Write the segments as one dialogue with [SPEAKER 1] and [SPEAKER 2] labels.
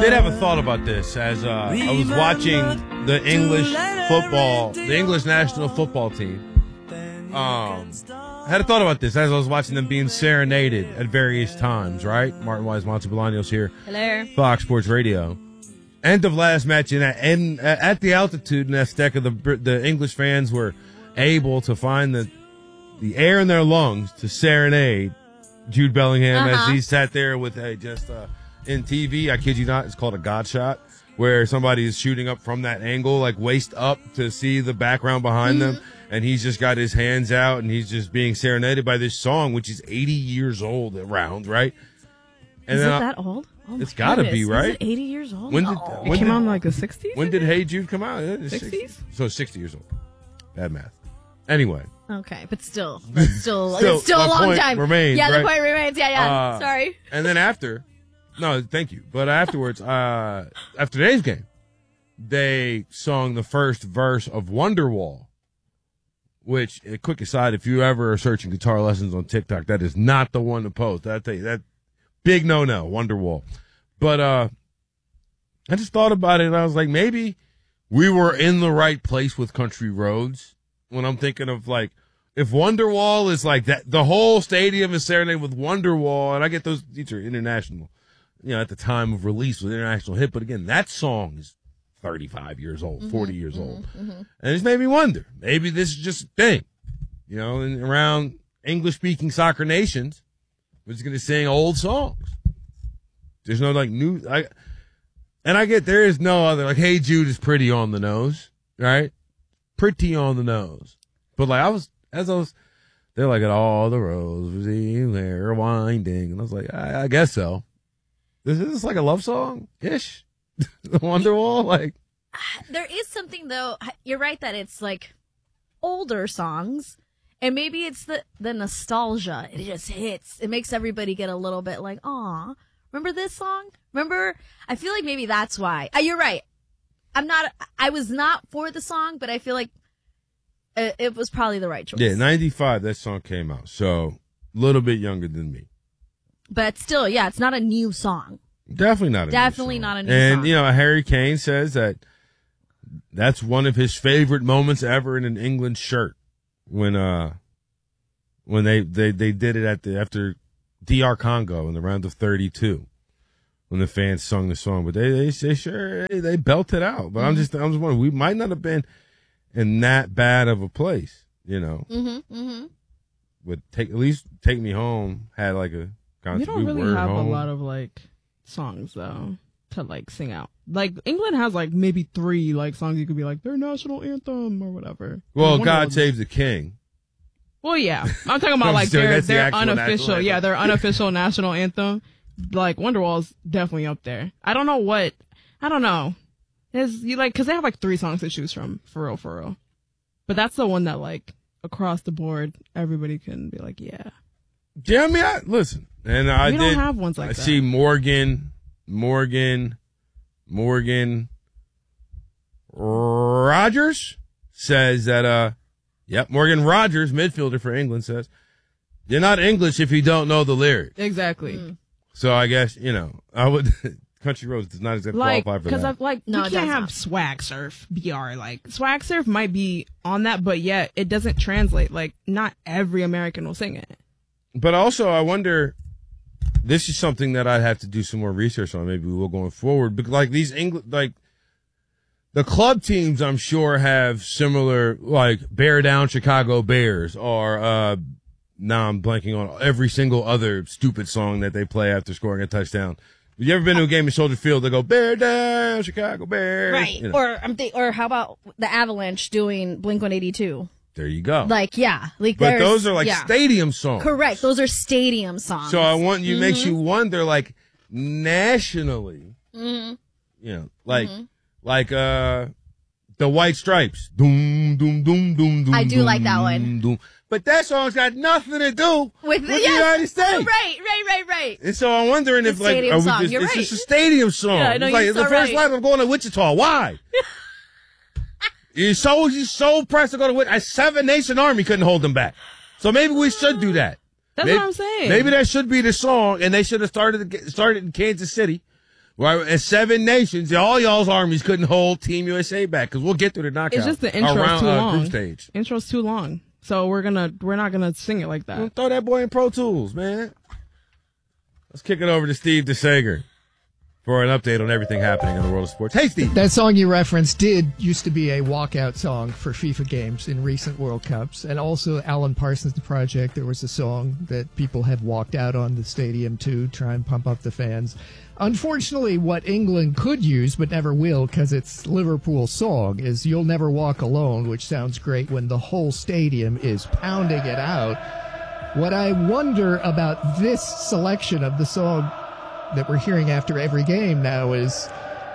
[SPEAKER 1] did have a thought about this as I was watching the English national football team. I had a thought about this as I was watching them being serenaded at various times, right? Martin Wise, Monty Bolaños here.
[SPEAKER 2] Hello.
[SPEAKER 1] Fox Sports Radio. End of last match, and at the altitude in Azteca, the English fans were able to find the air in their lungs to serenade Jude Bellingham as he sat there with in TV, I kid you not, it's called a God shot, where somebody is shooting up from that angle, like waist up to see the background behind them, and he's just got his hands out, and he's just being serenaded by this song, which is 80 years old around, right? And
[SPEAKER 2] is it that old? Oh,
[SPEAKER 1] it's got to be, right?
[SPEAKER 2] Is it 80 years old?
[SPEAKER 3] It came out in like the 60s?
[SPEAKER 1] When did Hey Jude come out?
[SPEAKER 3] 60s?
[SPEAKER 1] So 60 years old. Bad math. Anyway.
[SPEAKER 2] Okay, but still it's still a long time.
[SPEAKER 1] Remains,
[SPEAKER 2] yeah,
[SPEAKER 1] right?
[SPEAKER 2] The point remains. Yeah. Sorry.
[SPEAKER 1] And then thank you. But afterwards, after today's game, they sung the first verse of Wonderwall, which, a quick aside, if you ever are searching guitar lessons on TikTok, that is not the one to post. I tell you, that big no-no, Wonderwall. But I just thought about it, and I was like, maybe we were in the right place with Country Roads when I'm thinking of, like, if Wonderwall is like that, the whole stadium is serenaded with Wonderwall, and I get these are international, at the time of release with international hit, but again, that song is 35 years old, 40 years old. And it's made me wonder, maybe this is just a thing, and around English-speaking soccer nations, we're just going to sing old songs. There's no, like, new, and I get there is no other, like, Hey Jude is pretty on the nose, right? Pretty on the nose. But, like, they're like, at all the roads, they're winding. And I was like, I guess so. Is this like a love song-ish? Wonderwall? Like,
[SPEAKER 2] there is something, though. You're right that it's, like, older songs. And maybe it's the nostalgia. It just hits. It makes everybody get a little bit like, aw, remember this song? I feel like maybe that's why. You're right. I was not for the song, but I feel like it was probably the right choice.
[SPEAKER 1] Yeah, 95, that song came out. So, a little bit younger than me.
[SPEAKER 2] But still, it's not a new song.
[SPEAKER 1] Definitely not a new song.
[SPEAKER 2] Definitely not a new song.
[SPEAKER 1] And, Harry Kane says that's one of his favorite moments ever in an England shirt. When they did it after DR Congo in the round of 32, when the fans sung the song, but they belted out. But I'm just wondering, we might not have been in that bad of a place, But at least Take Me Home had like a concert.
[SPEAKER 3] You don't really have a lot of like songs though to like sing out. Like England has like maybe 3 like songs you could be like their national anthem or whatever.
[SPEAKER 1] Well, God Save the King.
[SPEAKER 3] Well, yeah, I'm talking about like their unofficial, their unofficial national anthem. Like Wonderwall's definitely up there. I don't know. Because they have like 3 songs to choose from for real. But that's the one that like across the board everybody can be like, yeah.
[SPEAKER 1] Yeah, I mean, listen, and I
[SPEAKER 3] don't have ones like that.
[SPEAKER 1] I see Morgan Rogers says that, Morgan Rogers, midfielder for England, says, you're not English if you don't know the lyrics.
[SPEAKER 3] Exactly.
[SPEAKER 1] So I guess, I would, Country Roads does not exactly qualify for that.
[SPEAKER 3] Because you can't have Swag Surf, BR. Like, Swag Surf might be on that, but yet it doesn't translate. Like, not every American will sing it.
[SPEAKER 1] But also, I wonder, this is something that I'd have to do some more research on. Maybe we will going forward. But like these the club teams, I'm sure have similar, like Bear Down Chicago Bears, or now I'm blanking on every single other stupid song that they play after scoring a touchdown. Have you ever been to a game in Soldier Field? They go Bear Down Chicago Bears,
[SPEAKER 2] right? Or how about the Avalanche doing Blink-182?
[SPEAKER 1] There you go.
[SPEAKER 2] Like, but
[SPEAKER 1] those are like stadium songs.
[SPEAKER 2] Correct. Those are stadium songs.
[SPEAKER 1] So I want you, makes you wonder, like, nationally, like the White Stripes. Doom, doom, doom, doom, doom.
[SPEAKER 2] I do like that one.
[SPEAKER 1] Doom. But that song's got nothing to do with the United States.
[SPEAKER 2] Right.
[SPEAKER 1] And so I'm wondering if, like, it's just a stadium song.
[SPEAKER 2] Yeah, I know,
[SPEAKER 1] it's like, the first line, I'm going to Wichita. Why? You're so pressed to go to Wichita. A 7-nation army couldn't hold them back. So maybe we should do that.
[SPEAKER 3] That's what I'm saying.
[SPEAKER 1] Maybe that should be the song, and they should have started in Kansas City Well, as 7 nations, all y'all's armies couldn't hold Team USA back because we'll get through the knockout.
[SPEAKER 3] It's just the intro's too long.
[SPEAKER 1] Group stage.
[SPEAKER 3] Intro's too long, so we're not gonna sing it like that.
[SPEAKER 1] Well, throw that boy in Pro Tools, man. Let's kick it over to Steve DeSager for an update on everything happening in the world of sports. Hey, Steve.
[SPEAKER 4] That song you referenced used to be a walkout song for FIFA games in recent World Cups. And also Alan Parsons' Project, there was a song that people have walked out on the stadium to try and pump up the fans. Unfortunately, what England could use but never will, because it's Liverpool's song, is You'll Never Walk Alone, which sounds great when the whole stadium is pounding it out. What I wonder about this selection of the song that we're hearing after every game now is,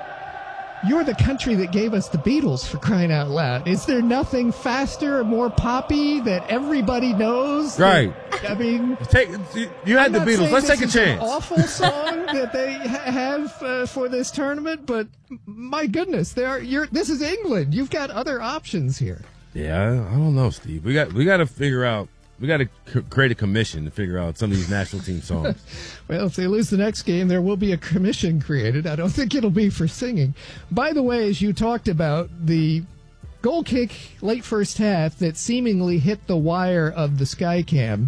[SPEAKER 4] you're the country that gave us the Beatles, for crying out loud. Is there nothing faster or more poppy that everybody knows?
[SPEAKER 1] Right.
[SPEAKER 4] I mean,
[SPEAKER 1] you had the Beatles. Let's take a chance.
[SPEAKER 4] An awful song that they have for this tournament, but my goodness, this is England. You've got other options here.
[SPEAKER 1] Yeah, I don't know, Steve. We got to figure out. We got to create a commission to figure out some of these national team songs.
[SPEAKER 4] Well, if they lose the next game, there will be a commission created. I don't think it'll be for singing. By the way, as you talked about, the goal kick late first half that seemingly hit the wire of the Skycam,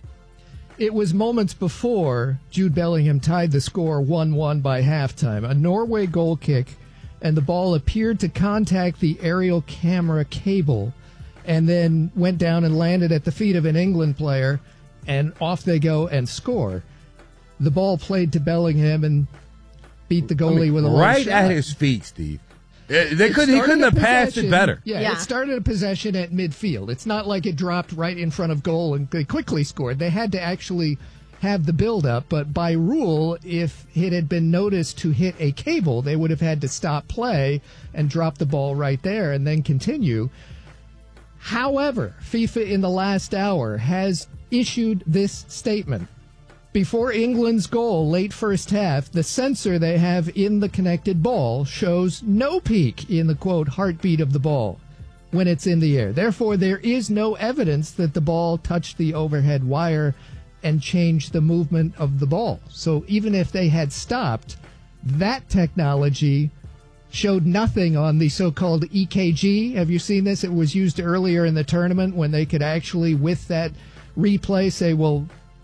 [SPEAKER 4] it was moments before Jude Bellingham tied the score 1-1 by halftime. A Norway goal kick, and the ball appeared to contact the aerial camera cable and then went down and landed at the feet of an England player, and off they go and score. The ball played to Bellingham and beat the goalie with a long
[SPEAKER 1] right
[SPEAKER 4] shot.
[SPEAKER 1] At his feet, Steve. He couldn't have passed it better.
[SPEAKER 4] Yeah, it started a possession at midfield. It's not like it dropped right in front of goal and they quickly scored. They had to actually have the build-up, but by rule, if it had been noticed to hit a cable, they would have had to stop play and drop the ball right there and then continue. However, FIFA in the last hour has issued this statement. Before England's goal late first half, the sensor they have in the connected ball shows no peak in the, quote, heartbeat of the ball when it's in the air. Therefore, there is no evidence that the ball touched the overhead wire and changed the movement of the ball. So even if they had stopped, that technology showed nothing on the so-called EKG. Have you seen this? It was used earlier in the tournament when they could actually, with that replay, say, well,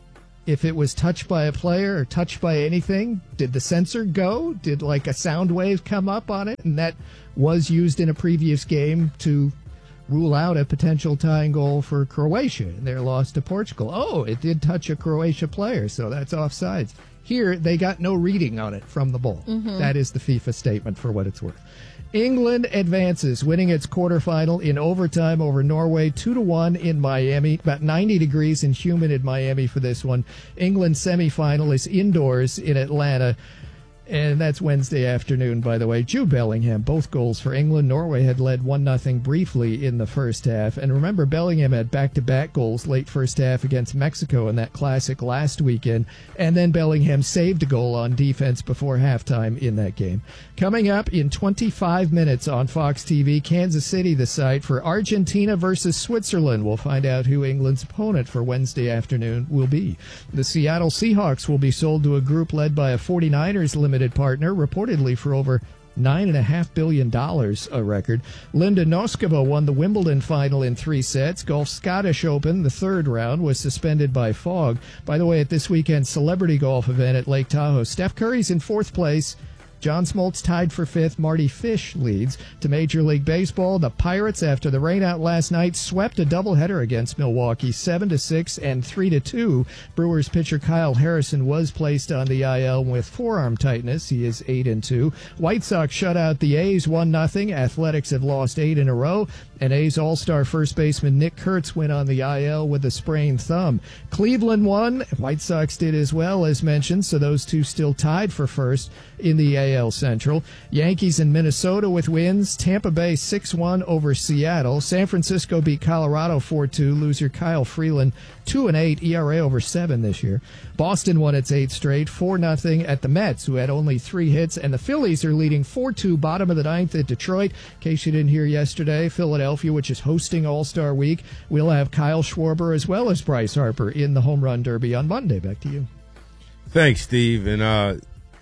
[SPEAKER 4] if it was touched by a player or touched by anything, did the sensor go? Did like a sound wave come up on it? And that was used in a previous game to rule out a potential tying goal for Croatia in their loss to Portugal. Oh, it did touch a Croatia player, so that's offsides. Here, they got no reading on it from the ball. Mm-hmm. That is the FIFA statement for what it's worth. England advances, winning its quarterfinal in overtime over Norway 2-1 in Miami. About 90 degrees and humid in Miami for this one. England's semifinal is indoors in Atlanta. And that's Wednesday afternoon, by the way. Jude Bellingham, both goals for England. Norway had led 1-0 briefly in the first half. And remember, Bellingham had back-to-back goals late first half against Mexico in that classic last weekend. And then Bellingham saved a goal on defense before halftime in that game. Coming up in 25 minutes on Fox TV, Kansas City, the site for Argentina versus Switzerland. We'll find out who England's opponent for Wednesday afternoon will be. The Seattle Seahawks will be sold to a group led by a 49ers limited partner, reportedly for over $9.5 billion, a record. Linda Noskova won the Wimbledon final in 3 sets. Golf Scottish Open, the third round, was suspended by fog. By the way, at this weekend's celebrity golf event at Lake Tahoe, Steph Curry's in 4th place. John Smoltz tied for 5th. Marty Fish leads. To Major League Baseball, the Pirates, after the rainout last night, swept a doubleheader against Milwaukee, 7-6 and 3-2. Brewers pitcher Kyle Harrison was placed on the IL with forearm tightness. He is 8-2. White Sox shut out the A's 1-0. Athletics have lost 8 in a row. And A's All-Star first baseman Nick Kurtz went on the IL with a sprained thumb. Cleveland won. White Sox did as well, as mentioned, so those two still tied for first in the AL Central. Yankees in Minnesota with wins. Tampa Bay 6-1 over Seattle. San Francisco beat Colorado 4-2. Loser Kyle Freeland 2-8, ERA over 7 this year. Boston won its 8th straight, 4-0 at the Mets, who had only 3 hits. And the Phillies are leading 4-2, bottom of the 9th at Detroit. In case you didn't hear yesterday, Philadelphia, which is hosting All-Star Week, will have Kyle Schwarber as well as Bryce Harper in the Home Run Derby on Monday. Back to you.
[SPEAKER 1] Thanks, Steve. And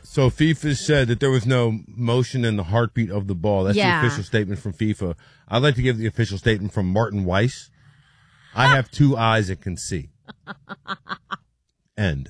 [SPEAKER 1] So FIFA said that there was no motion in the heartbeat of the ball. That's the official statement from FIFA. I'd like to give the official statement from Martin Weiss. I have 2 eyes and can see. End.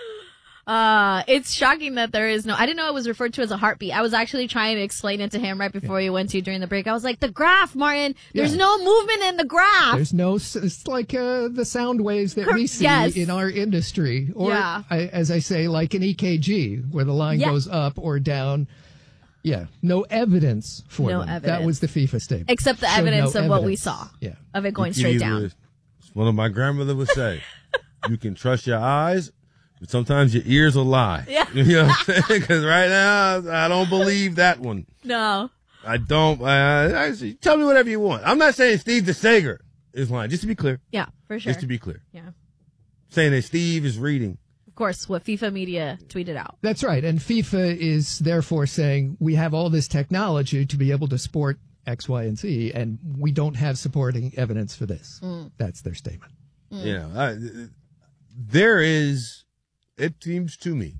[SPEAKER 2] It's shocking that there is no, I didn't know it was referred to as a heartbeat. I was actually trying to explain it to him right before we went to during the break. I was like, the graph, Martin, there's no movement in the graph.
[SPEAKER 4] There's no, it's like the sound waves that we see in our industry. Or, as I say, like an EKG, where the line goes up or down. Yeah, no evidence for them.
[SPEAKER 2] Evidence.
[SPEAKER 4] That was the FIFA statement.
[SPEAKER 2] Except the evidence of what we saw. Yeah. Of it going straight down.
[SPEAKER 1] One of my grandmother would say, you can trust your eyes, but sometimes your ears will lie.
[SPEAKER 2] Yeah.
[SPEAKER 1] You know what I'm saying? Because right now, I don't believe that one.
[SPEAKER 2] No.
[SPEAKER 1] I don't. Tell me whatever you want. I'm not saying Steve DeSager is lying, just to be clear.
[SPEAKER 2] Yeah, for sure.
[SPEAKER 1] Just to be clear.
[SPEAKER 2] Yeah.
[SPEAKER 1] Saying that Steve is reading.
[SPEAKER 2] Of course, what FIFA media tweeted out.
[SPEAKER 4] That's right. And FIFA is therefore saying we have all this technology to be able to sport X, Y, and Z, and we don't have supporting evidence for this. That's their statement.
[SPEAKER 1] You know, there is, it seems to me,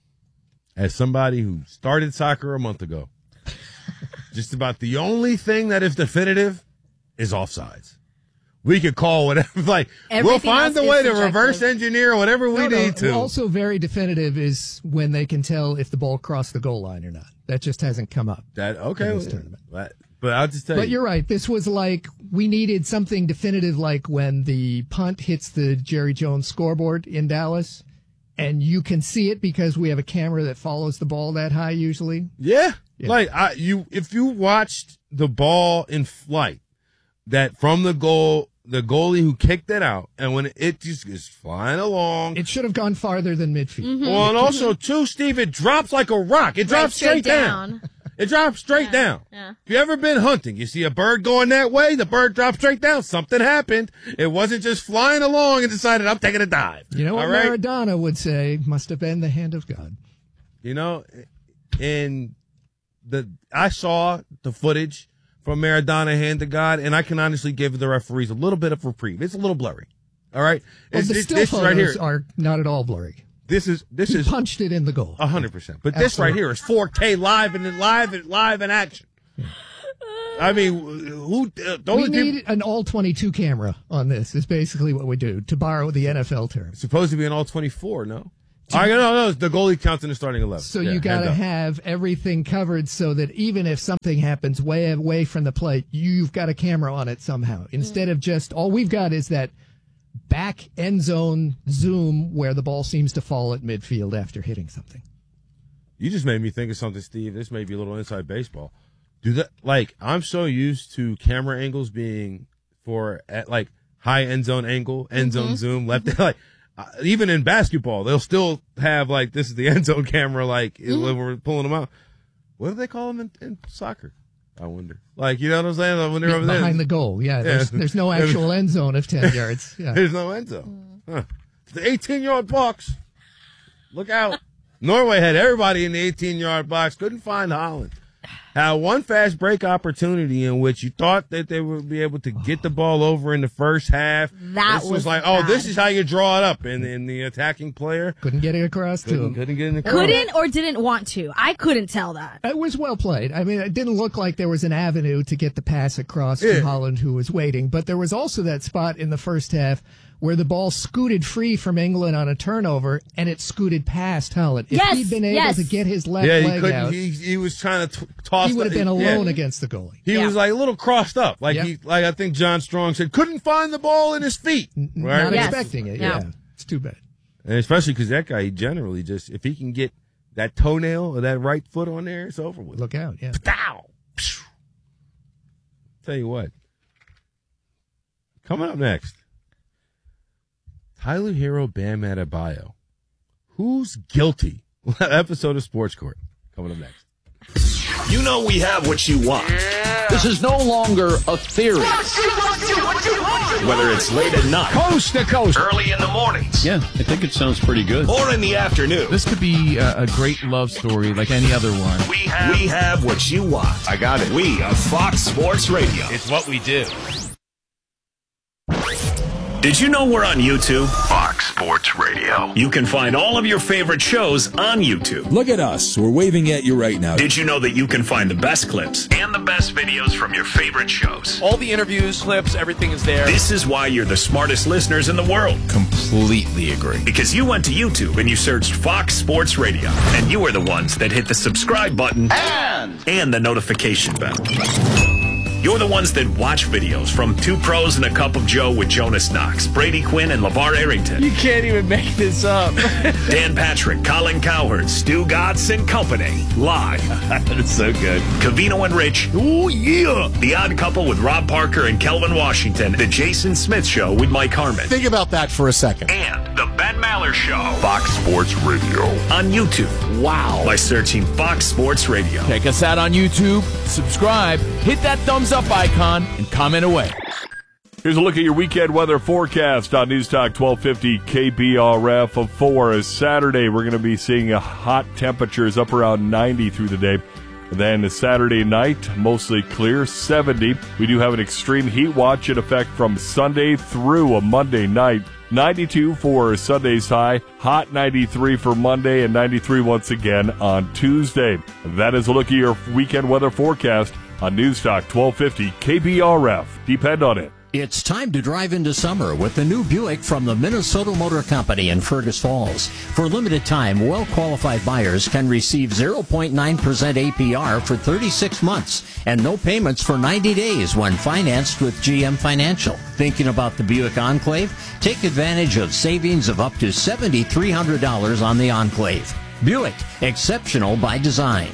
[SPEAKER 1] as somebody who started soccer a month ago, just about the only thing that is definitive is offsides. We could call whatever, like, we'll find the way to reverse engineer whatever we need to.
[SPEAKER 4] Also very definitive is when they can tell if the ball crossed the goal line or not. That just hasn't come up. In this tournament.
[SPEAKER 1] But I'll just tell you.
[SPEAKER 4] But you're right. This was like, we needed something definitive, like when the punt hits the Jerry Jones scoreboard in Dallas, and you can see it because we have a camera that follows the ball that high usually.
[SPEAKER 1] Yeah. Like, if you watched the ball in flight, that from the goal, the goalie who kicked it out, and when it just is flying along.
[SPEAKER 4] It should have gone farther than midfield.
[SPEAKER 2] Mm-hmm.
[SPEAKER 1] Well, and also, too, Steve, it drops like a rock. It drops straight down. It drops straight down.
[SPEAKER 2] Yeah.
[SPEAKER 1] If you ever been hunting, you see a bird going that way, the bird drops straight down. Something happened. It wasn't just flying along and decided, I'm taking a dive.
[SPEAKER 4] You know what Maradona would say? Must have been the hand of God.
[SPEAKER 1] You know, and I saw the footage from Maradona, hand to God, and I can honestly give the referees a little bit of reprieve. It's a little blurry. All right?
[SPEAKER 4] Well, the still photos right here are not at all blurry.
[SPEAKER 1] This is
[SPEAKER 4] punched it in the goal.
[SPEAKER 1] 100%. But this right here is 4K live in action. I mean,
[SPEAKER 4] we need an all 22 camera on this. Is basically what we do, to borrow the NFL term.
[SPEAKER 1] It's supposed to be an all 24. No. No, the goalie counts in the starting 11.
[SPEAKER 4] So you got to have everything covered so that even if something happens way away from the plate, you've got a camera on it somehow. Instead of just, all we've got is that back end zone zoom where the ball seems to fall at midfield after hitting something.
[SPEAKER 1] You just made me think of something, Steve. This may be a little inside baseball. I'm so used to camera angles being at high end zone angle, end zone zoom, left, even in basketball, they'll still have this is the end zone camera, when we're pulling them out. What do they call them in soccer? I wonder. You know what I'm saying? When they're over there.
[SPEAKER 4] Behind the goal, There's no actual end zone of 10 yards. Yeah.
[SPEAKER 1] There's no end zone. Huh. The 18-yard box. Look out. Norway had everybody in the 18-yard box. Couldn't find Holland. Had one fast break opportunity in which you thought that they would be able to get the ball over in the first half.
[SPEAKER 2] This was
[SPEAKER 1] like, this is how you draw it up. And the attacking player
[SPEAKER 4] couldn't get it across to him.
[SPEAKER 1] Couldn't get it across.
[SPEAKER 2] Couldn't or didn't want to. I couldn't tell that.
[SPEAKER 4] It was well played. I mean, it didn't look like there was an avenue to get the pass across to Holland, who was waiting. But there was also that spot in the first half where the ball scooted free from England on a turnover, and it scooted past Holland. If he'd been able to get his left leg out,
[SPEAKER 1] he was trying to toss.
[SPEAKER 4] He would have been alone against the goalie.
[SPEAKER 1] He was a little crossed up, I think John Strong said, couldn't find the ball in his feet. Right?
[SPEAKER 4] Not expecting it. Yeah, it's too bad.
[SPEAKER 1] And especially because that guy, he generally just, if he can get that toenail or that right foot on there, it's over with.
[SPEAKER 4] Look out! Yeah.
[SPEAKER 1] Pow! Tell you what. Coming up next. Tyler Hero, Bam Adebayo. Who's guilty? Episode of Sports Court. Coming up next.
[SPEAKER 5] You know we have what you want. This is no longer a theory. Whether it's late at night,
[SPEAKER 6] coast to coast,
[SPEAKER 5] early in the mornings.
[SPEAKER 6] Yeah, I think it sounds pretty good.
[SPEAKER 5] Or in the afternoon.
[SPEAKER 7] This could be a great love story like any other one.
[SPEAKER 5] We have what you want.
[SPEAKER 6] I got it.
[SPEAKER 5] We are Fox Sports Radio.
[SPEAKER 6] It's what we do.
[SPEAKER 5] Did you know we're on YouTube?
[SPEAKER 8] Fox Fox Sports Radio. You can find all of your favorite shows on YouTube.
[SPEAKER 9] Look at us. We're waving at you right now.
[SPEAKER 8] Did you know that you can find the best clips and the best videos from your favorite shows?
[SPEAKER 10] All the interviews, clips, everything is there.
[SPEAKER 8] This is why you're the smartest listeners in the world.
[SPEAKER 9] Completely agree.
[SPEAKER 8] Because you went to YouTube and you searched Fox Sports Radio. And you are the ones that hit the subscribe button and the notification bell. You're the ones that watch videos from Two Pros and a Cup of Joe with Jonas Knox, Brady Quinn, and LeVar Arrington.
[SPEAKER 10] You can't even make this up.
[SPEAKER 8] Dan Patrick, Colin Cowherd, Stu Gatz and Company. Live.
[SPEAKER 10] That's so good.
[SPEAKER 8] Covino and Rich. Oh, yeah. The Odd Couple with Rob Parker and Kelvin Washington. The Jason Smith Show with Mike Harmon.
[SPEAKER 11] Think about that for a second.
[SPEAKER 8] And The Ben Maller Show. Fox Sports Radio. On YouTube.
[SPEAKER 10] Wow.
[SPEAKER 8] By searching Fox Sports Radio.
[SPEAKER 7] Check us out on YouTube. Subscribe. Hit that thumbs up icon and comment away.
[SPEAKER 12] Here's a look at your weekend weather forecast on News Talk 1250 KBRF. For Saturday, we're going to be seeing hot temperatures up around 90 through the day. Then Saturday night, mostly clear, 70. We do have an extreme heat watch in effect from Sunday through a Monday night. 92 for Sunday's high, hot 93 for Monday, and 93 once again on Tuesday. That is a look at your weekend weather forecast on News Talk 1250 KBRF. Depend on it.
[SPEAKER 13] It's time to drive into summer with the new Buick from the Minnesota Motor Company in Fergus Falls. For a limited time, well-qualified buyers can receive 0.9% APR for 36 months and no payments for 90 days when financed with GM Financial. Thinking about the Buick Enclave? Take advantage of savings of up to $7,300 on the Enclave. Buick, exceptional by design.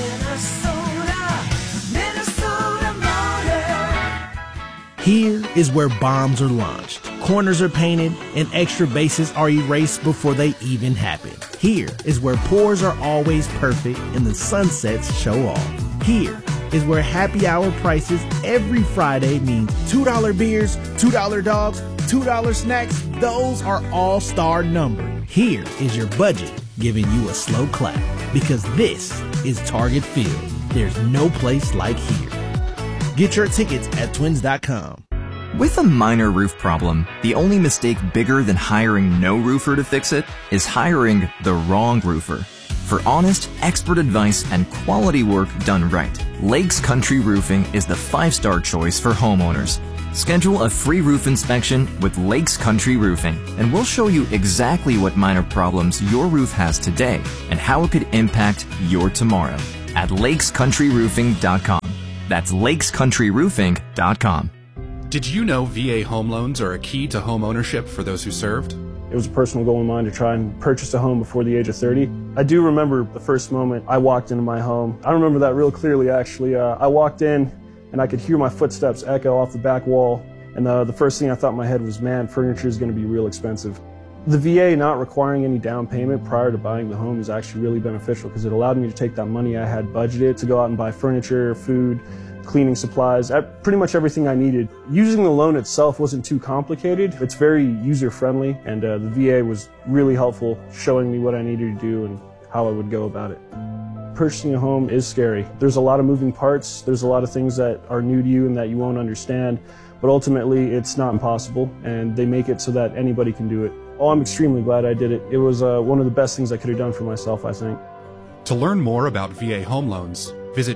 [SPEAKER 14] Here is where bombs are launched, corners are painted, and extra bases are erased before they even happen. Here is where pours are always perfect and the sunsets show off. Here is where happy hour prices every Friday mean $2 beers, $2 dogs, $2 snacks. Those are all-star numbered. Here is your budget giving you a slow clap because this is Target Field. There's no place like here. Get your tickets at twins.com.
[SPEAKER 15] With a minor roof problem, the only mistake bigger than hiring no roofer to fix it is hiring the wrong roofer. For honest, expert advice and quality work done right, Lakes Country Roofing is the 5-star choice for homeowners. Schedule a free roof inspection with Lakes Country Roofing, and we'll show you exactly what minor problems your roof has today and how it could impact your tomorrow at lakescountryroofing.com. That's lakescountryroofing.com.
[SPEAKER 16] Did you know VA home loans are a key to home ownership for those who served?
[SPEAKER 17] It was a personal goal of mine to try and purchase a home before the age of 30. I do remember the first moment I walked into my home. I remember that real clearly, actually. I walked in and I could hear my footsteps echo off the back wall. And the first thing I thought in my head was, man, furniture is going to be real expensive. The VA not requiring any down payment prior to buying the home is actually really beneficial because it allowed me to take that money I had budgeted to go out and buy furniture, food, cleaning supplies, pretty much everything I needed. Using the loan itself wasn't too complicated. It's very user-friendly, and the VA was really helpful, showing me what I needed to do and how I would go about it. Purchasing a home is scary. There's a lot of moving parts. There's a lot of things that are new to you and that you won't understand, but ultimately it's not impossible, and they make it so that anybody can do it. Oh, I'm extremely glad I did it. It was one of the best things I could have done for myself, I think.
[SPEAKER 16] To learn more about VA home loans, visit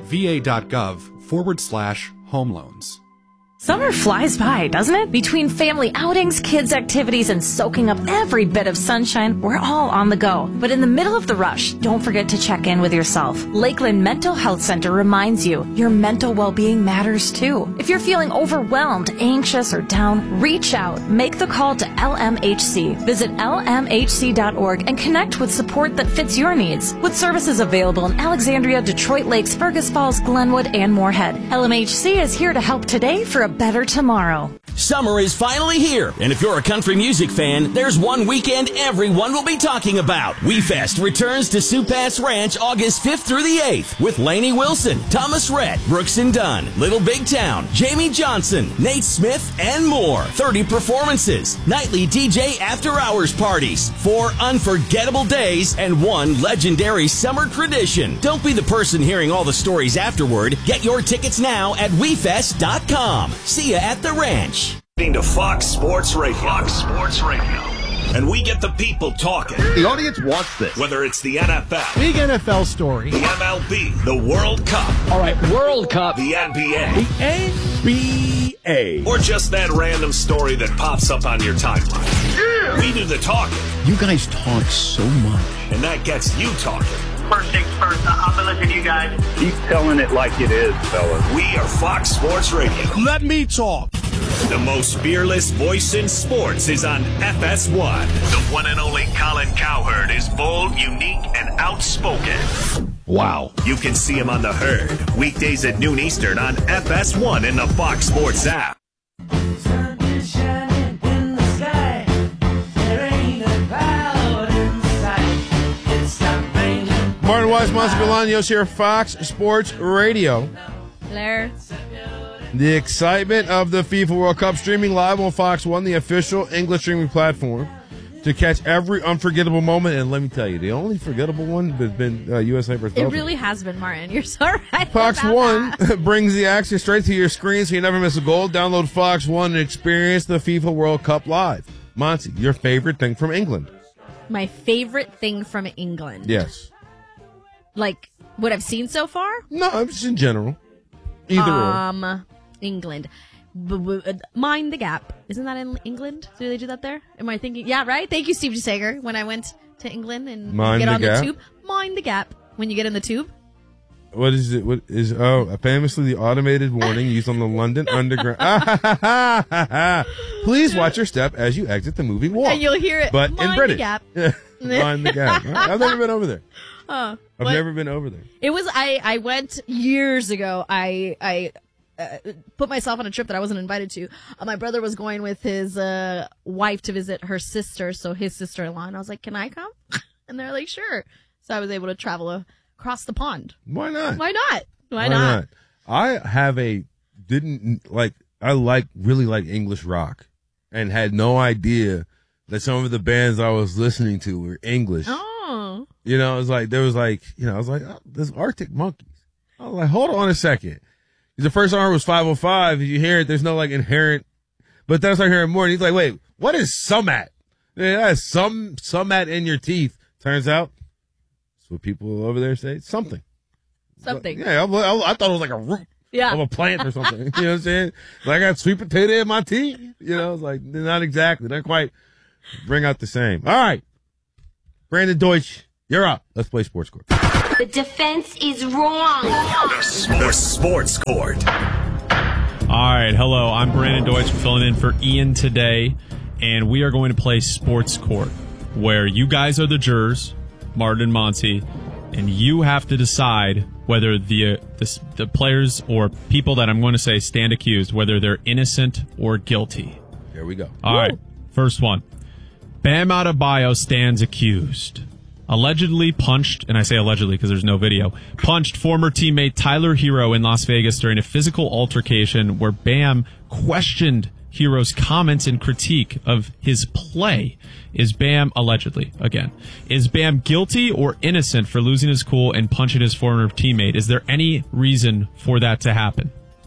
[SPEAKER 16] va.gov/home loans.
[SPEAKER 18] Summer flies by, doesn't it? Between family outings, kids' activities, and soaking up every bit of sunshine, we're all on the go. But in the middle of the rush, don't forget to check in with yourself. Lakeland Mental Health Center reminds you your mental well-being matters too. If you're feeling overwhelmed, anxious, or down, reach out. Make the call to LMHC. Visit lmhc.org and connect with support that fits your needs. With services available in Alexandria, Detroit Lakes, Fergus Falls, Glenwood, and Moorhead. LMHC is here to help today for a better tomorrow.
[SPEAKER 19] Summer is finally here, and if you're a country music fan, there's one weekend everyone will be talking about. WeFest returns to Sioux Pass Ranch August 5th through the 8th with Lainey Wilson, Thomas Rhett, Brooks and Dunn, Little Big Town, Jamie Johnson, Nate Smith, and more. 30 performances, nightly DJ after-hours parties, 4 unforgettable days, and 1 legendary summer tradition. Don't be the person hearing all the stories afterward. Get your tickets now at WeFest.com. See ya at the ranch.
[SPEAKER 8] To Fox Sports Radio. Fox Sports Radio. And we get the people talking.
[SPEAKER 6] The audience wants this.
[SPEAKER 8] Whether it's the NFL,
[SPEAKER 14] big NFL story,
[SPEAKER 8] the MLB, the World Cup.
[SPEAKER 5] All right, World Cup.
[SPEAKER 8] The NBA.
[SPEAKER 6] The NBA.
[SPEAKER 8] Or just that random story that pops up on your timeline. Yeah! We do the talking.
[SPEAKER 6] You guys talk so much.
[SPEAKER 8] And that gets you talking.
[SPEAKER 11] First things first, I've been listening to you guys.
[SPEAKER 6] Keep telling it like it is, fellas.
[SPEAKER 8] We are Fox Sports Radio.
[SPEAKER 6] Let me talk.
[SPEAKER 8] The most fearless voice in sports is on FS1. The one and only Colin Cowherd is bold, unique, and outspoken.
[SPEAKER 6] Wow.
[SPEAKER 8] You can see him on The Herd, weekdays at noon Eastern on FS1 in the Fox Sports app.
[SPEAKER 1] Martin Weiss, Monster Bolaños here, Fox Sports Radio.
[SPEAKER 2] Hello.
[SPEAKER 1] The excitement of the FIFA World Cup streaming live on Fox One, the official English streaming platform, to catch every unforgettable moment. And let me tell you, the only forgettable one has been USA versus Belgium.
[SPEAKER 2] It really has been, Martin. You're so right.
[SPEAKER 1] Fox One brings the action straight to your screen so you never miss a goal. Download Fox One and experience the FIFA World Cup live. Monty, your favorite thing from England?
[SPEAKER 2] My favorite thing from England?
[SPEAKER 1] Yes.
[SPEAKER 2] Like, what I've seen so far?
[SPEAKER 1] No, just in general. Either or.
[SPEAKER 2] England. Mind the Gap. Isn't that in England? Do they do that there? Am I thinking? Yeah, right? Thank you, Steve Sager. When I went to England and get on the tube. Mind the Gap. When you get in the tube.
[SPEAKER 1] What is it? What is, famously the automated warning used on the London Underground. Please watch your step as you exit the moving walk.
[SPEAKER 2] And you'll hear it.
[SPEAKER 1] But
[SPEAKER 2] Mind
[SPEAKER 1] in British.
[SPEAKER 2] The Gap.
[SPEAKER 1] Mind the Gap. I've never been over there.
[SPEAKER 2] I've
[SPEAKER 1] never been over there.
[SPEAKER 2] It was, I went years ago. I put myself on a trip that I wasn't invited to. My brother was going with his wife to visit her sister, so his sister-in-law. And I was like, can I come? And they're like, sure. So I was able to travel across the pond.
[SPEAKER 1] Why not?
[SPEAKER 2] Why not? Why not?
[SPEAKER 1] I really like English rock and had no idea that some of the bands I was listening to were English.
[SPEAKER 2] Oh.
[SPEAKER 1] You know, it was like, oh, there's Arctic Monkeys. I was like, hold on a second. The first song was 505. If you hear it, there's no like inherent, but then I started hearing more and he's like, wait, what is Sumat? Yeah, Sumat in your teeth. Turns out that's what people over there say. Something. Yeah, I thought it was like a root of a plant or something. You know what I'm saying? Like I got sweet potato in my teeth. You know, it's like, not exactly. Not quite bring out the same. All right. Brandon Deutsch, you're up. Let's play Sports Court.
[SPEAKER 20] The defense is wrong.
[SPEAKER 8] The Sports Court.
[SPEAKER 21] All right. Hello. I'm Brandon Deutsch filling in for Ian today, and we are going to play Sports Court, where you guys are the jurors, Martin and Monty, and you have to decide whether the players or people that I'm going to say stand accused, whether they're innocent or guilty.
[SPEAKER 1] There we go.
[SPEAKER 21] All right. First one. Bam Adebayo stands accused. Allegedly punched, and I say allegedly because there's no video, punched former teammate Tyler Hero in Las Vegas during a physical altercation where Bam questioned Hero's comments and critique of his play. Is Bam, allegedly, again, is Bam guilty or innocent for losing his cool and punching his former teammate? Is there any reason for that to happen?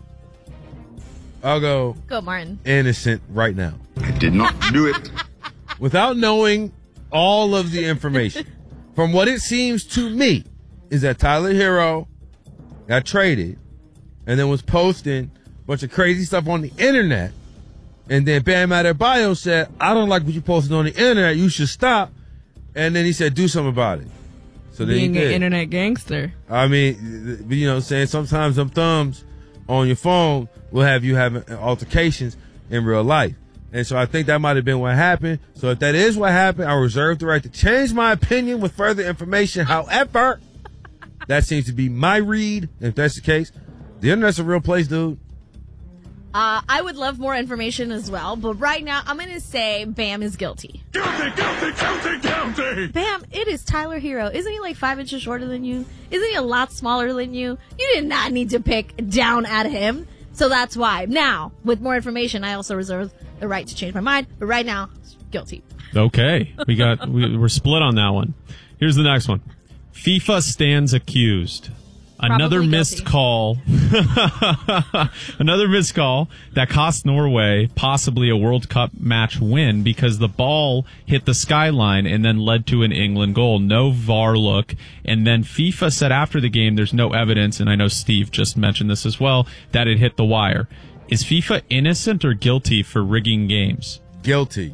[SPEAKER 1] I'll go
[SPEAKER 2] Martin.
[SPEAKER 1] Innocent right now.
[SPEAKER 6] I did not do it.
[SPEAKER 1] Without knowing all of the information. From what it seems to me is that Tyler Hero got traded and then was posting a bunch of crazy stuff on the internet. And then Bam Adebayo said, I don't like what you posted on the internet. You should stop. And then he said, do something about it. So then
[SPEAKER 3] being
[SPEAKER 1] he did.
[SPEAKER 3] An internet gangster.
[SPEAKER 1] I mean, you know what I'm saying? Sometimes them thumbs on your phone will have you having altercations in real life. And so I think that might have been what happened. So if that is what happened, I reserve the right to change my opinion with further information. However, that seems to be my read. If that's the case, the internet's a real place, dude.
[SPEAKER 2] I would love more information as well, but right now I'm going to say Bam is guilty. Guilty! Bam, it is Tyler Hero. Isn't he like 5 inches shorter than you? Isn't he a lot smaller than you? You did not need to pick down at him. So that's why. Now, with more information, I also reserve the right to change my mind. But right now, guilty.
[SPEAKER 21] Okay. We're split on that one. Here's the next one. FIFA stands accused. Another missed call. Another missed call that cost Norway possibly a World Cup match win because the ball hit the skyline and then led to an England goal. No VAR look. And then FIFA said after the game there's no evidence, and I know Steve just mentioned this as well, that it hit the wire. Is FIFA innocent or guilty for rigging games?
[SPEAKER 1] Guilty.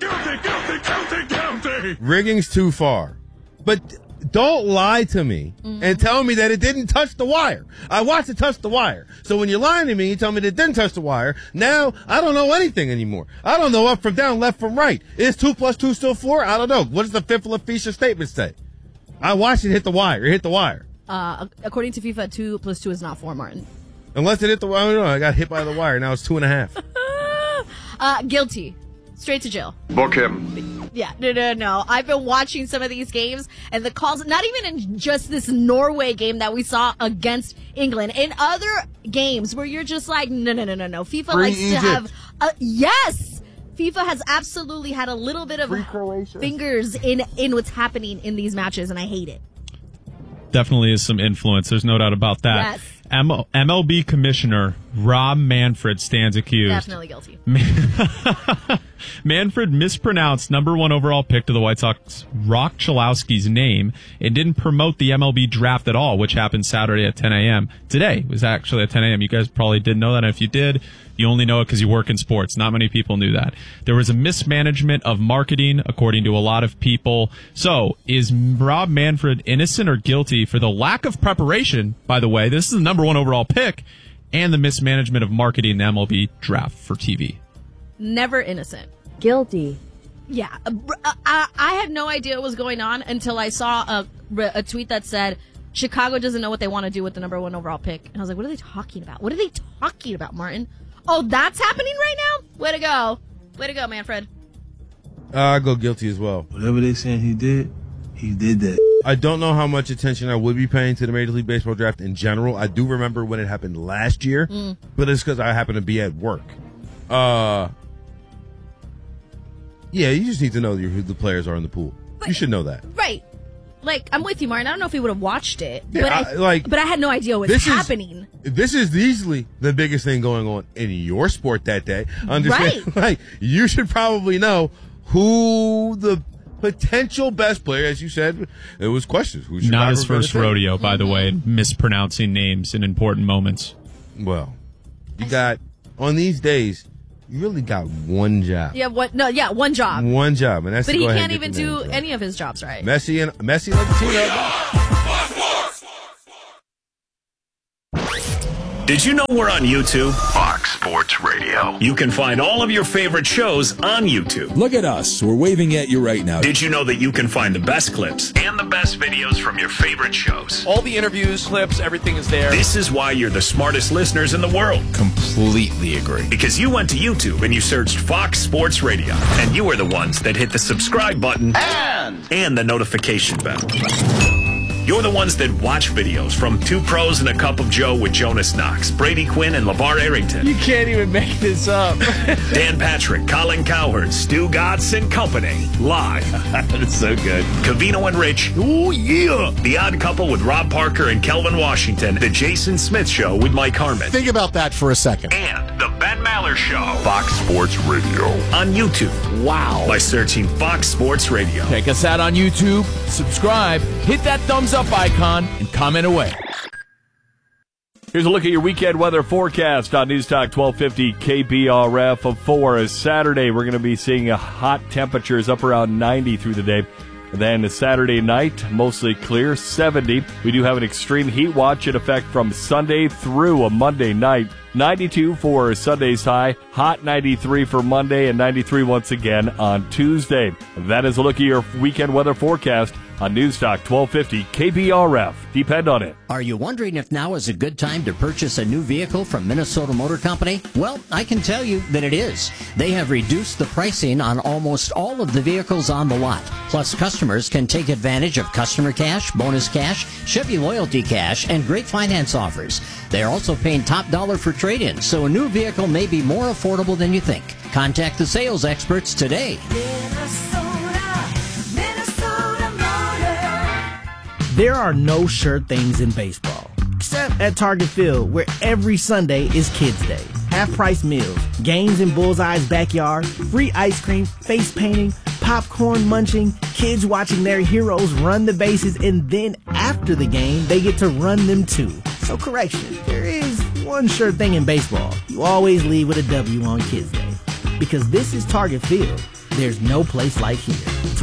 [SPEAKER 6] Guilty.
[SPEAKER 1] Rigging's too far. But don't lie to me and tell me that it didn't touch the wire. I watched it touch the wire. So when you're lying to me, you tell me that it didn't touch the wire. Now, I don't know anything anymore. I don't know up from down, left from right. Is 2 + 2 still 4? I don't know. What does the fifth official statement say? I watched it hit the wire. It hit the wire.
[SPEAKER 2] According to FIFA, 2 + 2 is not 4, Martin.
[SPEAKER 1] Unless it hit the wire. I don't know. I got hit by the wire. Now it's 2.5.
[SPEAKER 2] Guilty. Straight to jail.
[SPEAKER 6] Book him.
[SPEAKER 2] Yeah, no. I've been watching some of these games, and the calls, not even in just this Norway game that we saw against England, in other games where you're just like, no. FIFA likes to have, yes! FIFA has absolutely had a little bit of fingers in what's happening in these matches, and I hate it.
[SPEAKER 21] Definitely is some influence. There's no doubt about that.
[SPEAKER 2] Yes.
[SPEAKER 21] MLB Commissioner Rob Manfred stands accused.
[SPEAKER 2] Definitely guilty.
[SPEAKER 21] Manfred mispronounced number 1 overall pick to the White Sox, Rock Chalowski's name, and didn't promote the MLB draft at all, which happened Saturday at 10 a.m. Today was actually at 10 a.m. You guys probably didn't know that. And if you did, you only know it because you work in sports. Not many people knew that. There was a mismanagement of marketing, according to a lot of people. So, is Rob Manfred innocent or guilty for the lack of preparation, by the way? This is the number 1 overall pick, and the mismanagement of marketing in the MLB draft for TV.
[SPEAKER 2] Never innocent.
[SPEAKER 4] Guilty.
[SPEAKER 2] Yeah. I had no idea what was going on until I saw a tweet that said, Chicago doesn't know what they want to do with the number 1 overall pick. And I was like, what are they talking about? What are they talking about, Martin? Oh, that's happening right now? Way to go. Way to go, Manfred.
[SPEAKER 1] I go guilty as well.
[SPEAKER 22] Whatever they saying he did that.
[SPEAKER 1] I don't know how much attention I would be paying to the Major League Baseball draft in general. I do remember when it happened last year, but it's because I happen to be at work. Yeah, you just need to know who the players are in the pool. You should know that.
[SPEAKER 2] Right. Like, I'm with you, Martin. I don't know if he would have watched it,
[SPEAKER 1] yeah,
[SPEAKER 2] but I had no idea what was happening.
[SPEAKER 1] This is easily the biggest thing going on in your sport that day. Understand? Right. Like, you should probably know who the potential best player, as you said, it was questions. Who
[SPEAKER 21] not his first rodeo, by the way, mispronouncing names in important moments.
[SPEAKER 1] Well, you got, on these days, you really got one job.
[SPEAKER 2] Yeah, one job.
[SPEAKER 1] One job, and that's.
[SPEAKER 2] But he can't even do any of his jobs right.
[SPEAKER 1] Messi like Latino.
[SPEAKER 8] Did you know we're on YouTube?
[SPEAKER 6] Fox Sports Radio.
[SPEAKER 8] You can find all of your favorite shows on YouTube.
[SPEAKER 9] Look at us. We're waving at you right now.
[SPEAKER 8] Did you know that you can find the best clips and the best videos from your favorite shows?
[SPEAKER 10] All the interviews, clips, everything is there.
[SPEAKER 8] This is why you're the smartest listeners in the world.
[SPEAKER 9] Completely agree.
[SPEAKER 8] Because you went to YouTube and you searched Fox Sports Radio. And you were the ones that hit the subscribe button and the notification bell. You're the ones that watch videos from Two Pros and a Cup of Joe with Jonas Knox, Brady Quinn, and LeVar Arrington.
[SPEAKER 10] You can't even make this up.
[SPEAKER 8] Dan Patrick, Colin Cowherd, Stu Gatz and Company. Live.
[SPEAKER 10] That's so good.
[SPEAKER 8] Covino and Rich.
[SPEAKER 6] Oh, yeah.
[SPEAKER 8] The Odd Couple with Rob Parker and Kelvin Washington. The Jason Smith Show with Mike Harmon.
[SPEAKER 23] Think about that for a second.
[SPEAKER 8] And The Ben Maller Show.
[SPEAKER 6] Fox Sports Radio.
[SPEAKER 8] On YouTube.
[SPEAKER 10] Wow.
[SPEAKER 8] By searching Fox Sports Radio.
[SPEAKER 7] Check us out on YouTube, subscribe, hit that thumbs up icon, and comment away.
[SPEAKER 12] Here's a look at your weekend weather forecast on News Talk 1250 KBRF. For Saturday, we're going to be seeing hot temperatures up around 90 through the day. And then Saturday night, mostly clear, 70. We do have an extreme heat watch in effect from Sunday through a Monday night. 92 for Sunday's high, hot 93 for Monday, and 93 once again on Tuesday. That is a look at your weekend weather forecast on News Talk 1250 KBRF. Depend on it.
[SPEAKER 13] Are you wondering if now is a good time to purchase a new vehicle from Minnesota Motor Company? Well, I can tell you that it is. They have reduced the pricing on almost all of the vehicles on the lot. Plus, customers can take advantage of customer cash, bonus cash, Chevy Loyalty Cash, and great finance offers. They are also paying top dollar for trade-ins, so a new vehicle may be more affordable than you think. Contact the sales experts today.
[SPEAKER 14] There are no sure things in baseball. except at Target Field, where every Sunday is Kids Day. Half-price meals, games in Bullseye's backyard, free ice cream, face painting, popcorn munching, kids watching their heroes run the bases, and then after the game, they get to run them too. So correction, there is one sure thing in baseball. You always leave with a W on Kids Day. Because this is Target Field. There's no place like here.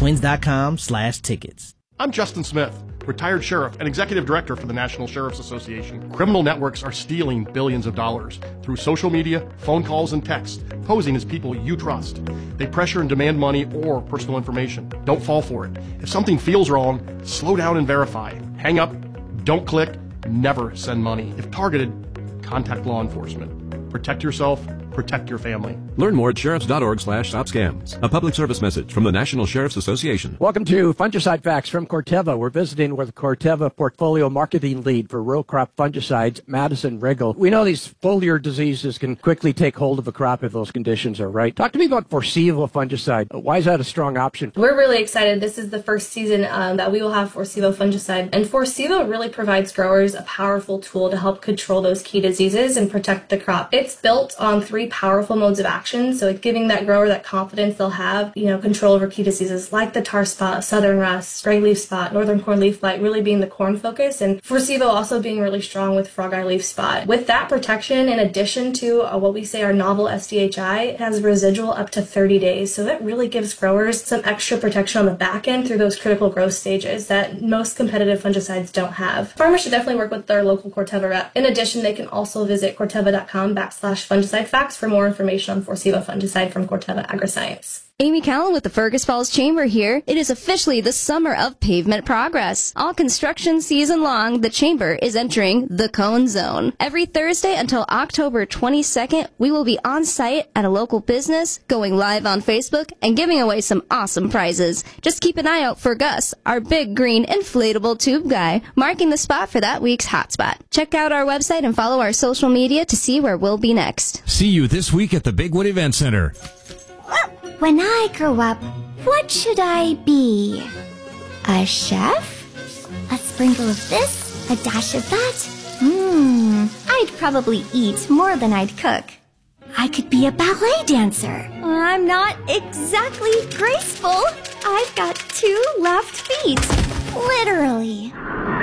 [SPEAKER 14] Twins.com/tickets.
[SPEAKER 4] I'm Justin Smith, retired sheriff and executive director for the National Sheriff's Association. Criminal networks are stealing billions of dollars through social media, phone calls, and text, posing as people you trust. They pressure and demand money or personal information. Don't fall for it. If something feels wrong, slow down and verify. Hang up, don't click, never send money. If targeted, contact law enforcement. Protect yourself, protect your family.
[SPEAKER 15] Learn more at sheriffs.org/stopscams. A public service message from the National Sheriff's Association.
[SPEAKER 23] Welcome to Fungicide Facts from Corteva. We're visiting with Corteva Portfolio Marketing Lead for row crop fungicides, Madison Riggle. We know these foliar diseases can quickly take hold of a crop if those conditions are right. Talk to me about Forciva fungicide. Why is that a strong option?
[SPEAKER 24] We're really excited. This is the first season that we will have Forciva fungicide. And Forciva really provides growers a powerful tool to help control those key diseases and protect the crop. It's built on 3 powerful modes of action, so it's giving that grower that confidence they'll have, control over key diseases like the tar spot, southern rust, gray leaf spot, northern corn leaf blight really being the corn focus, and Forciva also being really strong with frog eye leaf spot. With that protection, in addition to what we say our novel SDHI, it has residual up to 30 days, so it really gives growers some extra protection on the back end through those critical growth stages that most competitive fungicides don't have. Farmers should definitely work with their local Corteva rep. In addition, they can also visit corteva.com/fungicide facts for more information on Forciva fungicide from Corteva Agriscience.
[SPEAKER 25] Amy Callan with the Fergus Falls Chamber here. It is officially the summer of pavement progress. All construction season long, the Chamber is entering the Cone Zone. Every Thursday until October 22nd, we will be on site at a local business, going live on Facebook, and giving away some awesome prizes. Just keep an eye out for Gus, our big green inflatable tube guy, marking the spot for that week's hotspot. Check out our website and follow our social media to see where we'll be next.
[SPEAKER 26] See you this week at the Bigwood Event Center.
[SPEAKER 27] When I grow up, what should I be? A chef? A sprinkle of this, a dash of that? I'd probably eat more than I'd cook. I could be a ballet dancer. I'm not exactly graceful. I've got 2 left feet. Literally.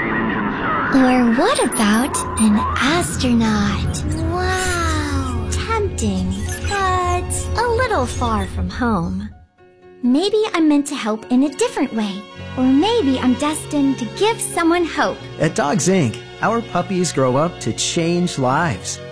[SPEAKER 27] Or what about an astronaut? Wow. Tempting. But a little far from home. Maybe I'm meant to help in a different way. Or maybe I'm destined to give someone hope.
[SPEAKER 28] At Dogs Inc., our puppies grow up to change lives.